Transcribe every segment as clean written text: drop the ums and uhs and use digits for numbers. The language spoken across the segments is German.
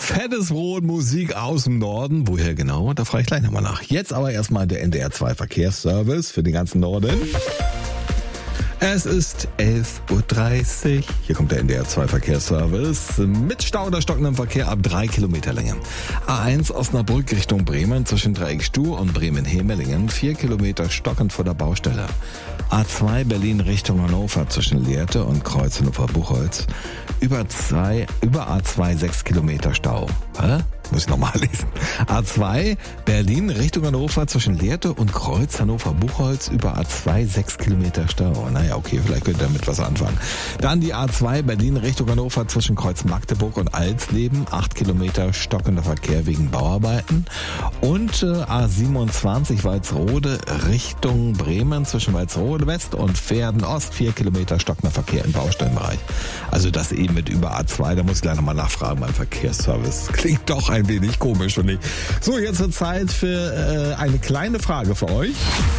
Fettes Brot, Musik aus dem Norden. Woher genau? Da frage ich gleich nochmal nach. Jetzt aber erstmal der NDR 2 Verkehrsservice für den ganzen Norden. Es ist 11.30 Uhr. Hier kommt der NDR 2 Verkehrsservice mit Stau oder stockendem Verkehr ab 3 Kilometer Länge. A1 Osnabrück Richtung Bremen zwischen Dreieck Stuhr und Bremen-Hemelingen 4 Kilometer stockend vor der Baustelle. A2 Berlin Richtung Hannover zwischen Lehrte und Kreuz Hannover-Buchholz. Über A2 6 Kilometer Stau. Hä? Muss ich nochmal lesen. A2 Berlin Richtung Hannover zwischen Lehrte und Kreuz Hannover-Buchholz. Über A2 6 Kilometer Stau. Naja, okay, vielleicht könnt ihr damit was anfangen. Dann die A2 Berlin Richtung Hannover zwischen Kreuz Magdeburg und Alsleben. 8 Kilometer stockender Verkehr wegen Bauarbeiten. Und A27 Walsrode Richtung Bremen zwischen Walsrode West und Verden Ost. 4 Kilometer stockender Verkehr im Baustellenbereich. Also das eben mit über A2, da muss ich gleich nochmal nachfragen beim Verkehrsservice. Klingt doch ein wenig komisch, finde ich. So, jetzt wird Zeit für eine kleine Frage für euch.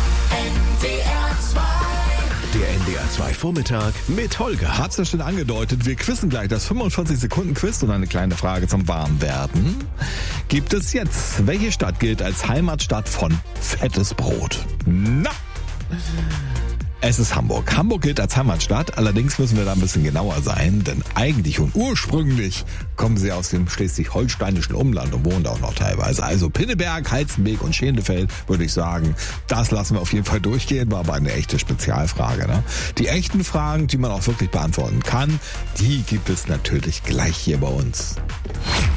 Der NDR 2 Vormittag mit Holger. Hab's ja schon angedeutet, wir quizzen gleich das 45-Sekunden-Quiz und eine kleine Frage zum Warmwerden. Gibt es jetzt, welche Stadt gilt als Heimatstadt von Fettes Brot? Na! Es ist Hamburg. Hamburg gilt als Heimatstadt, allerdings müssen wir da ein bisschen genauer sein, denn eigentlich und ursprünglich kommen sie aus dem schleswig-holsteinischen Umland und wohnen da auch noch teilweise. Also Pinneberg, Heizenbeek und Schenefeld, würde ich sagen, das lassen wir auf jeden Fall durchgehen, war aber eine echte Spezialfrage. Ne? Die echten Fragen, die man auch wirklich beantworten kann, die gibt es natürlich gleich hier bei uns.